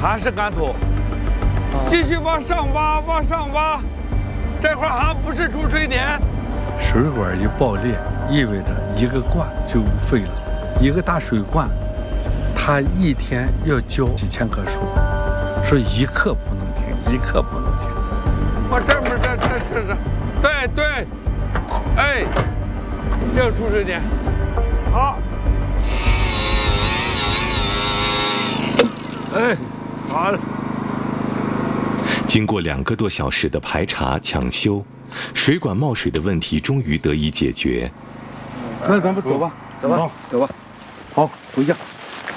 还是干土，继续往上挖，往上挖。这块还不是主水点。 水管一爆裂，意味着一个罐就废了，一个大水罐，它一天要浇几千棵树，说一刻不能停，一刻不能停。 我这，对，哎，这个主水点，好，哎，好了。 经过2个多小时的排查抢修，水管冒水的问题终于得以解决。 那咱们走吧，走吧，好，回家。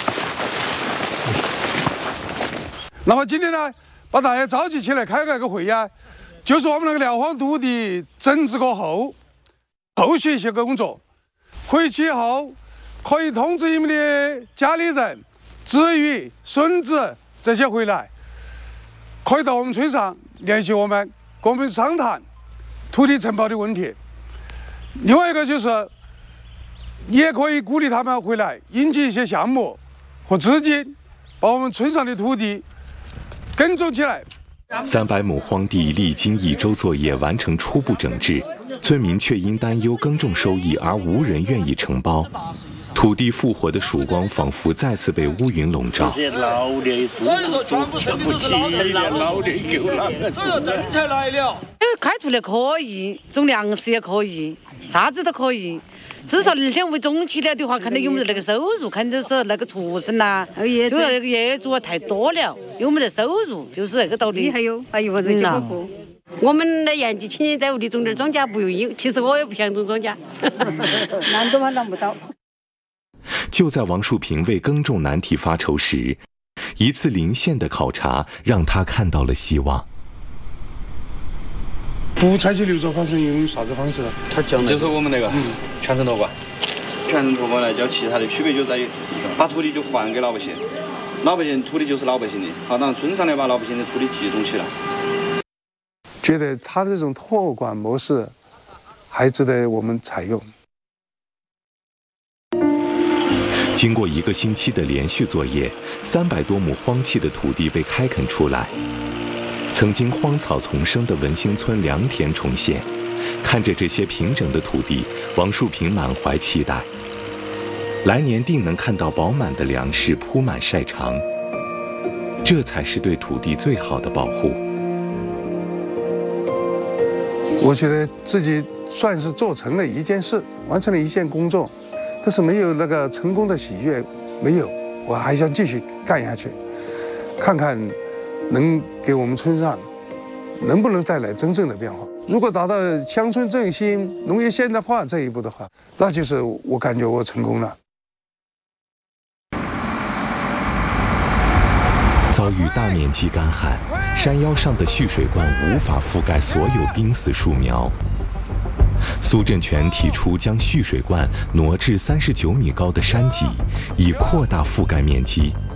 那么今天呢，把大家召集起来开个会呀，就是我们那个廖荒土地整治过后续一些工作。回去以后可以通知你们的家里人、子女、孙子这些回来。可以到我们村上联系我们，跟我们商谈土地承包的问题。另外一个就是，也可以鼓励他们回来引进一些项目和资金，把我们村上的土地耕种起来。 300亩荒地历经1周作业完成初步整治，村民却因担忧耕种收益而无人愿意承包。土地复活的曙光仿佛再次被乌云笼罩。 这些老的种全不起，老的够了。这个政策来了， 开出来可以，种粮食也可以，啥子都可以。至少2天为种起了的话，看到有没得那个收入，看就是那个畜生呐，就那个业主啊太多了，有没得收入，就是那个道理。 还有我们的延吉青年在屋里种点庄稼不容易，其实我也不想种庄稼， 难都还难不到。 就在王树平为耕种难题发愁时，一次临县的考察让他看到了希望。 不采取流作方式，用啥子方式？ 他讲的就是我们那个全程托管。全程托管来讲，其他的区别就在于把土地就还给老百姓，老百姓土地就是老百姓的。好，让村上来把老百姓的土地集中起来。 觉得他这种托管模式还值得我们采用。 经过1个星期的连续作业，300多亩荒弃的土地被开垦出来。曾经荒草丛生的文兴村良田重现，看着这些平整的土地，王树平满怀期待。来年定能看到饱满的粮食铺满晒场，这才是对土地最好的保护。 我觉得自己算是做成了一件事，完成了一件工作。但是没有那个成功的喜悦，没有，我还想继续干下去，看看能给我们村上能不能带来真正的变化。如果达到乡村振兴、农业现代化这一步的话，那就是我感觉我成功了。 遭遇大面积干旱，山腰上的蓄水罐无法覆盖所有濒死树苗。苏振全提出将蓄水罐挪至39米高的山脊，以扩大覆盖面积。